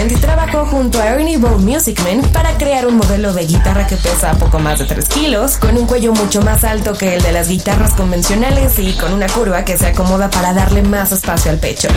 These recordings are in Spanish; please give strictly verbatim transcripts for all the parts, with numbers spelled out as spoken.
Band trabajó junto a Ernie Ball Music Man para crear un modelo de guitarra que pesa poco más de tres kilos, con un cuello mucho más alto que el de las guitarras convencionales y con una curva que se acomoda para darle más espacio al pecho.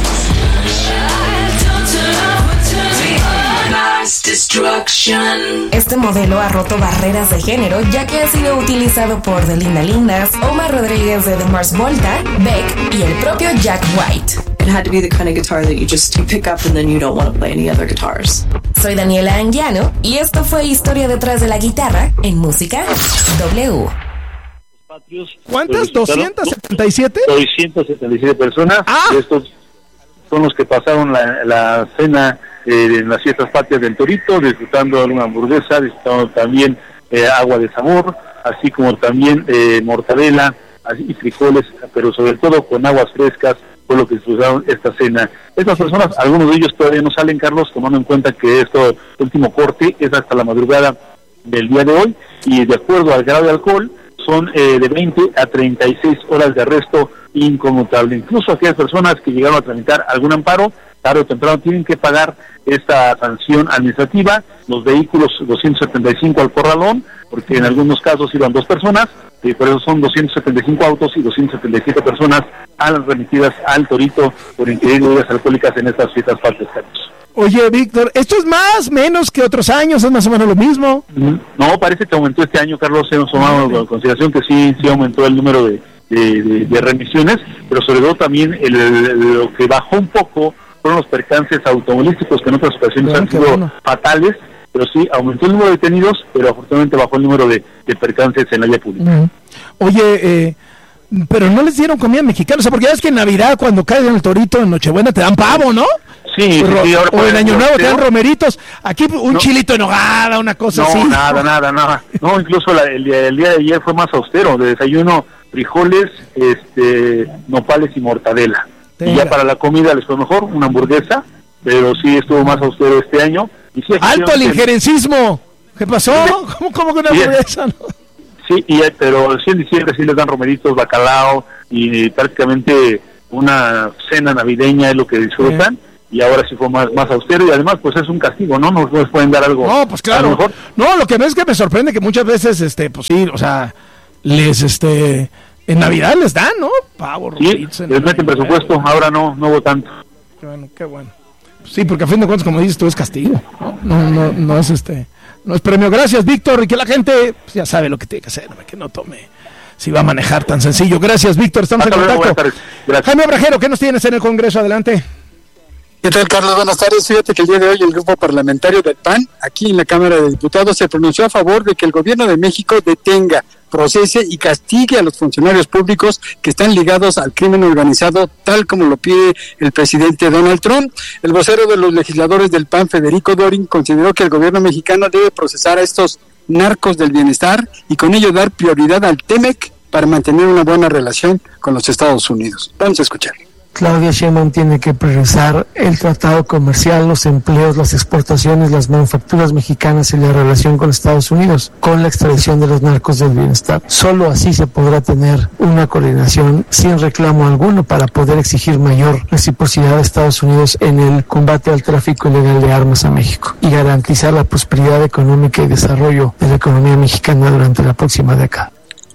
Este modelo ha roto barreras de género, ya que ha sido utilizado por The Linda Lindas, Omar Rodríguez de The Mars Volta, Beck y el propio Jack White. It had to be the kind of guitar that you just you pick up and then you don't want to play any other guitars. Soy Daniela Anguiano y esto fue Historia detrás de la guitarra en Música W. ¿Cuántas? ¿doscientas setenta y siete? doscientas setenta y siete personas. Ah. Estos son los que pasaron la, la cena eh, en las fiestas patrias del Torito, disfrutando de una hamburguesa, disfrutando también eh, agua de sabor, así como también eh, mortadela así, y frijoles, pero sobre todo con aguas frescas, fue lo que disfrutaron esta cena. Estas personas, algunos de ellos todavía no salen, Carlos, tomando en cuenta que este último corte es hasta la madrugada del día de hoy, y de acuerdo al grado de alcohol, son eh, de veinte a treinta y seis horas de arresto inconmutable. Incluso aquellas personas que llegaron a tramitar algún amparo, tarde o temprano tienen que pagar esta sanción administrativa. Los vehículos doscientos setenta y cinco al corralón, porque en algunos casos iban dos personas, y por eso son doscientos setenta y cinco autos y doscientas setenta y siete personas a las remitidas al Torito por ingerir bebidas alcohólicas en estas fiestas patrias. Oye, Víctor, ¿esto es más, menos que otros años? ¿Es más o menos lo mismo? No, parece que aumentó este año, Carlos. Hemos tomado en consideración que sí, sí aumentó el número de, de, de, de remisiones, pero sobre todo también el, el, lo que bajó un poco fueron los percances automovilísticos, que en otras ocasiones Bien, han sido bueno. fatales, pero sí, aumentó el número de detenidos, pero afortunadamente bajó el número de, de percances en la vía pública. Uh-huh. Oye, eh, pero no les dieron comida mexicana, o sea, porque ya es que en Navidad, cuando cae en el Torito, en Nochebuena, te dan pavo, ¿no? Sí, o, sí, sí, ahora o en Año Nuevo te dan ¿no? romeritos, aquí un No. chilito en nogada, una cosa No, así. nada, nada, nada. No, incluso la, el, día, el día de ayer fue más austero, de desayuno, frijoles, este, nopales y mortadela. Tenga. Y ya para la comida les fue mejor, una hamburguesa, pero sí estuvo más austero este año. Y sí, ¡Alto al efectivamente, injerencismo! ¿Qué pasó? ¿Cómo, cómo que una Bien. hamburguesa? No? Sí, y, pero sí en diciembre sí les dan romeritos, bacalao y prácticamente una cena navideña es lo que disfrutan. Bien. Y ahora sí fue más, más austero, y además pues es un castigo, ¿no? No les pueden dar algo. No, pues a lo claro. mejor. No, lo que me es que me sorprende que muchas veces, este, pues sí, o sea, les, este, en Navidad les dan, ¿no? Pavo, Sí, romeritos en les meten Navidad. presupuesto, ahora no, no hubo tanto. Qué bueno, qué bueno. Sí, porque a fin de cuentas, como dices tú, es castigo. No, no, no, no es este, no es premio. Gracias, Víctor, y que la gente pues, ya sabe lo que tiene que hacer, que no tome, si va a manejar tan sencillo. Gracias, Víctor, estamos Hasta en luego, contacto. buenas tardes. Gracias. Jaime Abrajero, ¿qué nos tienes en el Congreso? Adelante. ¿Qué tal, Carlos? Buenas tardes. Fíjate que el día de hoy el grupo parlamentario del P A N, aquí en la Cámara de Diputados, se pronunció a favor de que el gobierno de México detenga, procese y castigue a los funcionarios públicos que están ligados al crimen organizado, tal como lo pide el presidente Donald Trump. El vocero de los legisladores del P A N, Federico Dorin, consideró que el gobierno mexicano debe procesar a estos narcos del bienestar y con ello dar prioridad al TEMEC para mantener una buena relación con los Estados Unidos. Vamos a escuchar. Claudia Sheinbaum tiene que priorizar el tratado comercial, los empleos, las exportaciones, las manufacturas mexicanas y la relación con Estados Unidos, con la extradición de los narcos del bienestar. Solo así se podrá tener una coordinación sin reclamo alguno para poder exigir mayor reciprocidad a Estados Unidos en el combate al tráfico ilegal de armas a México y garantizar la prosperidad económica y desarrollo de la economía mexicana durante la próxima década.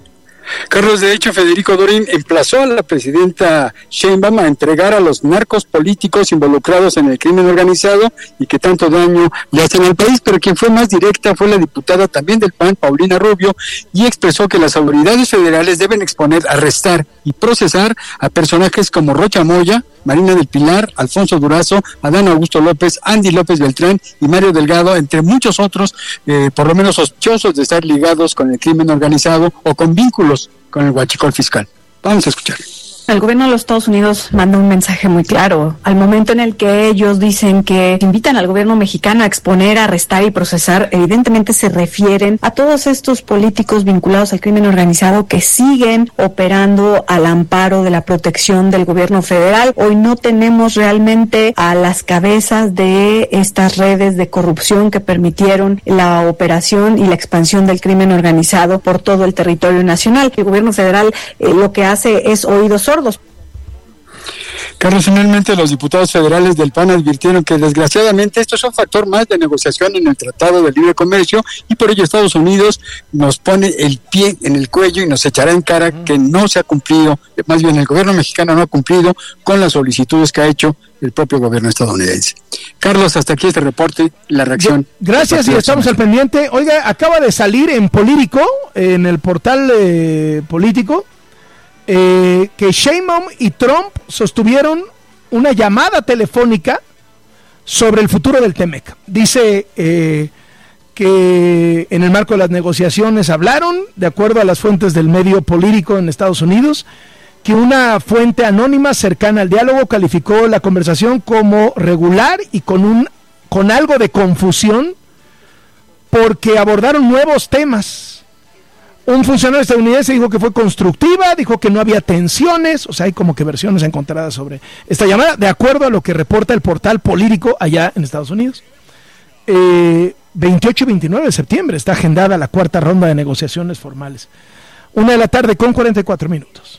Carlos, de hecho, Federico Dorin emplazó a la presidenta Sheinbaum a entregar a los narcos políticos involucrados en el crimen organizado y que tanto daño le hacen al país, pero quien fue más directa fue la diputada también del P A N, Paulina Rubio, y expresó que las autoridades federales deben exponer, arrestar y procesar a personajes como Rocha Moya, Marina del Pilar, Alfonso Durazo, Adán Augusto López, Andy López Beltrán y Mario Delgado, entre muchos otros, eh, por lo menos sospechosos de estar ligados con el crimen organizado o con vínculos con el huachicol fiscal. Vamos a escuchar. El gobierno de los Estados Unidos manda un mensaje muy claro. Al momento en el que ellos dicen que invitan al gobierno mexicano a exponer, arrestar y procesar, evidentemente se refieren a todos estos políticos vinculados al crimen organizado que siguen operando al amparo de la protección del gobierno federal. Hoy no tenemos realmente a las cabezas de estas redes de corrupción que permitieron la operación y la expansión del crimen organizado por todo el territorio nacional. El gobierno federal eh, lo que hace es oídos sordos. Carlos, finalmente los diputados federales del P A N advirtieron que desgraciadamente esto es un factor más de negociación en el Tratado de Libre Comercio y por ello Estados Unidos nos pone el pie en el cuello y nos echará en cara que no se ha cumplido, más bien el gobierno mexicano no ha cumplido con las solicitudes que ha hecho el propio gobierno estadounidense. Carlos, hasta aquí este reporte, la reacción. Gracias y estamos al pendiente. Oiga, acaba de salir en Político, en el portal eh, Político, eh, que Sheinbaum y Trump sostuvieron una llamada telefónica sobre el futuro del T-MEC. Dice eh, que en el marco de las negociaciones hablaron, de acuerdo a las fuentes del medio Político en Estados Unidos, que una fuente anónima cercana al diálogo calificó la conversación como regular y con un con algo de confusión porque abordaron nuevos temas. Un funcionario estadounidense dijo que fue constructiva, dijo que no había tensiones, o sea, hay como que versiones encontradas sobre esta llamada, de acuerdo a lo que reporta el portal Político allá en Estados Unidos. Eh, veintiocho y veintinueve de septiembre está agendada la cuarta ronda de negociaciones formales. Una de la tarde con cuarenta y cuatro minutos.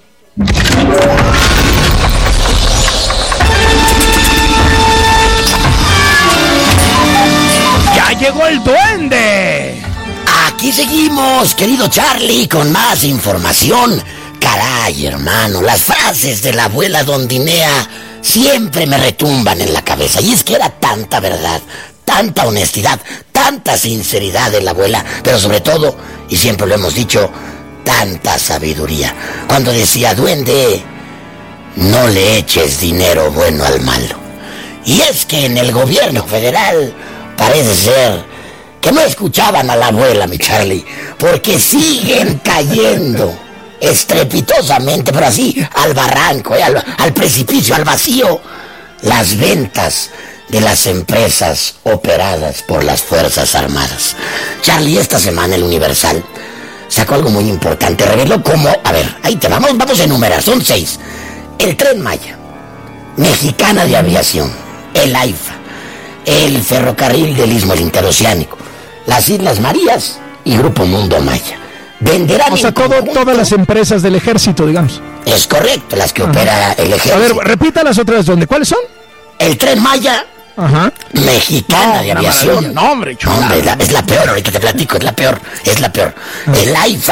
¡Ya llegó el duende! Aquí seguimos, querido Charlie, con más información. Caray, hermano, las frases de la abuela Dondinea siempre me retumban en la cabeza. Y es que era tanta verdad, tanta honestidad, tanta sinceridad de la abuela, pero sobre todo, y siempre lo hemos dicho, tanta sabiduría. Cuando decía, duende, no le eches dinero bueno al malo. Y es que en el gobierno federal parece ser que no escuchaban a la abuela, mi Charlie, porque siguen cayendo estrepitosamente, pero así, al barranco, eh, al, al precipicio, al vacío, las ventas de las empresas operadas por las Fuerzas Armadas. Charlie, esta semana el Universal sacó algo muy importante, reveló cómo, a ver, ahí te vamos, vamos a enumerar, son seis. El Tren Maya, Mexicana de Aviación, el AIFA, el Ferrocarril del Istmo del Interoceánico, las Islas Marías y Grupo Mundo Maya. Venderán, o sea, todo, todas las empresas del ejército, digamos. Es correcto, las que Ajá. opera el ejército. A ver, repita las otras, ¿dónde? ¿Cuáles son? El Tren Maya, Ajá. Mexicana no, de Aviación. No, hombre, no, hombre, la, es la peor, ahorita te platico, es la peor, es la peor. Ajá. El AIFA,